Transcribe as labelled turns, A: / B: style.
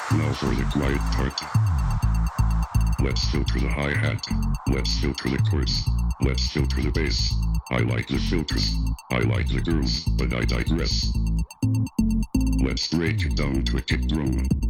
A: Now for the quiet part. Let's filter the hi-hat. Let's filter the chorus. Let's filter the bass. I like the filters. I like the girls, but I digress. Let's break it down to a kick drum.